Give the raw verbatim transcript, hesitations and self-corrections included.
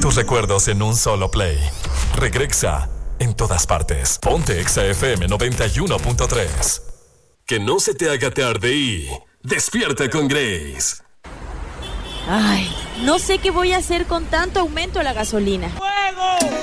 tus recuerdos en un solo play. Regresa en todas partes. Ponte Exa F M noventa y uno punto tres. Que no se te haga tarde y despierta con Grace. Ay, no sé qué voy a hacer con tanto aumento a la gasolina. ¡Fuego!